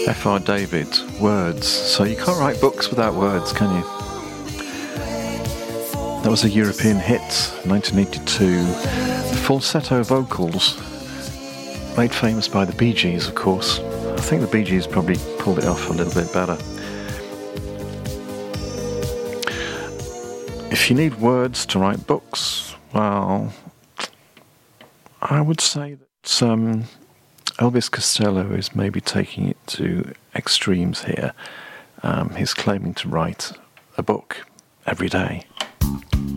F.R. David, Words. So you can't write books without words, can you? That was a European hit, 1982. Falsetto vocals, made famous by the Bee Gees, of course. I think the Bee Gees probably pulled it off a little bit better. If you need words to write books, well, I would say that Elvis Costello is maybe taking it to extremes here. He's claiming to write a book every day.